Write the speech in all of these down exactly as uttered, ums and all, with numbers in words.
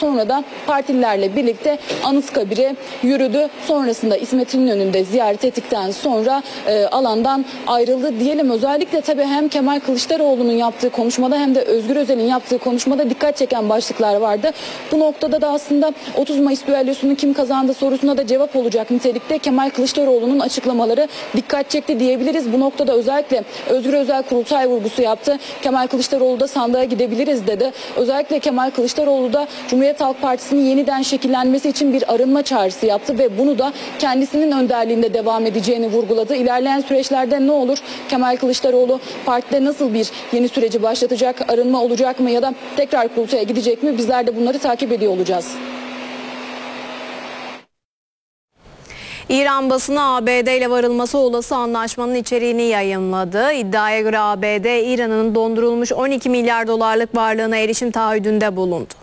sonra da partililerle birlikte Anıtkabir'e yürüdü. Sonrasında İsmet İnönü'nde ziyaret ettikten sonra e, alandan ayrıldı diyelim. Özellikle tabii hem Kemal Kılıçdaroğlu'nun yaptığı konuşmada hem de Özgür Özel'in yaptığı konuşmada dikkat çeken başlıklar vardı. Bu noktada da aslında otuz Mayıs düellosunu kim kazandı sorusuna da cevap olacak nitelikte Kemal Kılıçdaroğlu'nun açıklamaları dikkat çekti diyebiliriz. Bu noktada özellikle Özgür Özel kurultay vurgusu yaptı. Kemal Kılıçdaroğlu da sandığa gidebiliriz dedi. Özellikle Kemal Kılıçdaroğlu da Cumhuriyet Halk Partisi'nin yeniden şekillenmesi için bir arınma çağrısı yaptı ve bunu da kendisinin önderliğinde devam edeceğini vurguladı. İlerleyen süreçlerde ne olur? Kemal Kılıçdaroğlu partide nasıl bir yeni süreci başlatacak? Arınma olacak mı ya da tekrar kurultaya gidecek mi? Bizler de bunları takip ediyor olacağız. İran basını A B D ile varılması olası anlaşmanın içeriğini yayımladı. İddiaya göre A B D, İran'ın dondurulmuş on iki milyar dolarlık varlığına erişim taahhüdünde bulundu.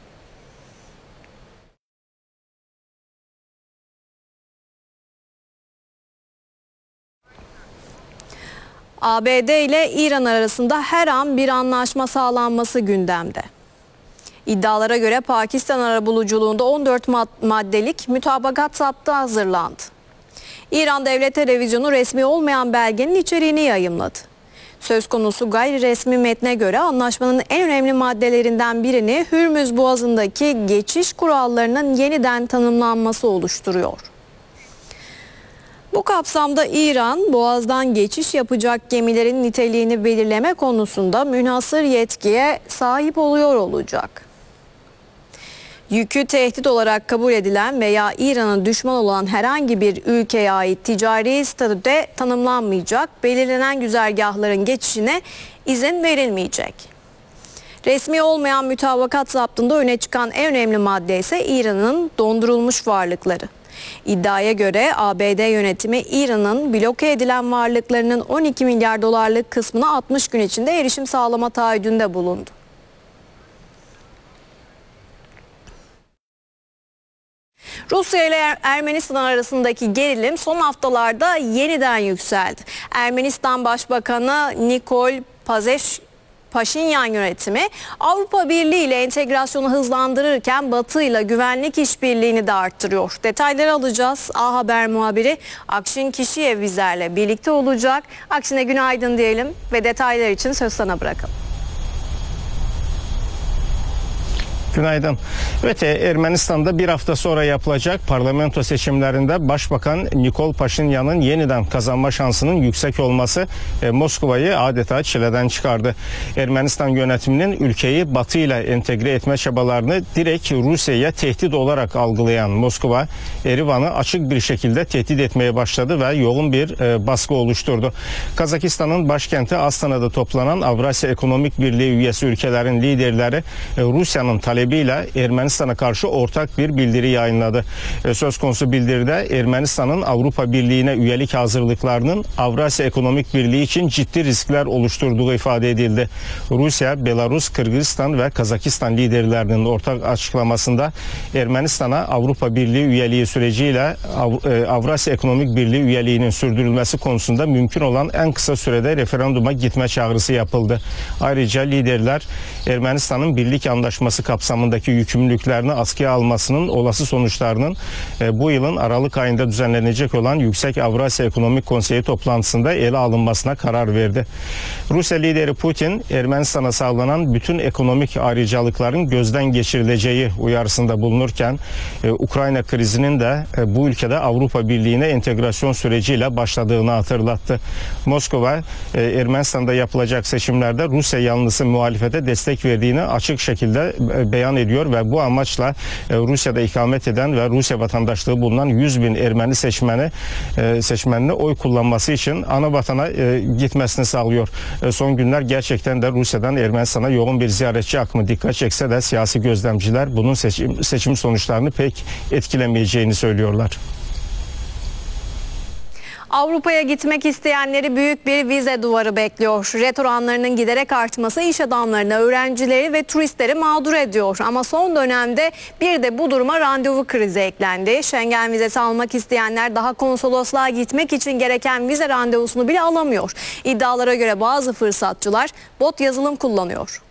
A B D ile İran arasında her an bir anlaşma sağlanması gündemde. İddialara göre Pakistan arabuluculuğunda on dört maddelik mütabakat zaptı hazırlandı. İran Devlet Televizyonu resmi olmayan belgenin içeriğini yayımladı. Söz konusu gayri resmi metne göre anlaşmanın en önemli maddelerinden birini Hürmüz Boğazı'ndaki geçiş kurallarının yeniden tanımlanması oluşturuyor. Bu kapsamda İran, Boğaz'dan geçiş yapacak gemilerin niteliğini belirleme konusunda münhasır yetkiye sahip oluyor olacak. Yükü tehdit olarak kabul edilen veya İran'a düşman olan herhangi bir ülkeye ait ticari statüde tanımlanmayacak, belirlenen güzergahların geçişine izin verilmeyecek. Resmi olmayan mütabakat zaptında öne çıkan en önemli madde ise İran'ın dondurulmuş varlıkları. İddiaya göre A B D yönetimi İran'ın bloke edilen varlıklarının on iki milyar dolarlık kısmına altmış gün içinde erişim sağlama taahhüdünde bulundu. Rusya ile Ermenistan arasındaki gerilim son haftalarda yeniden yükseldi. Ermenistan Başbakanı Nikol Paşinyan yönetimi Avrupa Birliği ile entegrasyonu hızlandırırken Batı ile güvenlik işbirliğini de arttırıyor. Detayları alacağız. A Haber muhabiri Akşin Kişiyev bizlerle birlikte olacak. Akşin'e günaydın diyelim ve detaylar için söz sana bırakalım. Günaydın. Evet, Ermenistan'da bir hafta sonra yapılacak parlamento seçimlerinde Başbakan Nikol Paşinyan'ın yeniden kazanma şansının yüksek olması Moskova'yı adeta çileden çıkardı. Ermenistan yönetiminin ülkeyi Batı ile entegre etme çabalarını direkt Rusya'ya tehdit olarak algılayan Moskova, Erivan'ı açık bir şekilde tehdit etmeye başladı ve yoğun bir baskı oluşturdu. Kazakistan'ın başkenti Astana'da toplanan Avrasya Ekonomik Birliği üyesi ülkelerin liderleri Rusya'nın talebi ile Ermenistan'a karşı ortak bir bildiri yayınladı. Söz konusu bildiride Ermenistan'ın Avrupa Birliği'ne üyelik hazırlıklarının Avrasya Ekonomik Birliği için ciddi riskler oluşturduğu ifade edildi. Rusya, Belarus, Kırgızistan ve Kazakistan liderlerinin ortak açıklamasında Ermenistan'a Avrupa Birliği üyeliği süreciyle Avrasya Ekonomik Birliği üyeliğinin sürdürülmesi konusunda mümkün olan en kısa sürede referanduma gitme çağrısı yapıldı. Ayrıca liderler Ermenistan'ın birlik anlaşması kapsamında kapsamındaki yükümlülüklerini askıya almasının olası sonuçlarının e, bu yılın Aralık ayında düzenlenecek olan Yüksek Avrasya Ekonomik Konseyi toplantısında ele alınmasına karar verdi. Rusya lideri Putin, Ermenistan'a sağlanan bütün ekonomik ayrıcalıkların gözden geçirileceği uyarısında bulunurken e, Ukrayna krizinin de e, bu ülkede Avrupa Birliği'ne entegrasyon süreciyle başladığını hatırlattı. Moskova, e, Ermenistan'da yapılacak seçimlerde Rusya yanlısı muhalefete destek verdiğini açık şekilde e, beyan ediyor ve bu amaçla e, Rusya'da ikamet eden ve Rusya vatandaşlığı bulunan yüz bin Ermeni seçmeni e, seçmenine oy kullanması için ana vatana e, gitmesini sağlıyor. E, son günler gerçekten de Rusya'dan Ermenistan'a yoğun bir ziyaretçi akımı dikkat çekse de siyasi gözlemciler bunun seçim, seçim sonuçlarını pek etkilemeyeceğini söylüyorlar. Avrupa'ya gitmek isteyenleri büyük bir vize duvarı bekliyor. Ret oranlarının giderek artması iş adamlarını, öğrencileri ve turistleri mağdur ediyor. Ama son dönemde bir de bu duruma randevu krizi eklendi. Schengen vizesi almak isteyenler daha konsolosluğa gitmek için gereken vize randevusunu bile alamıyor. İddialara göre bazı fırsatçılar bot yazılım kullanıyor.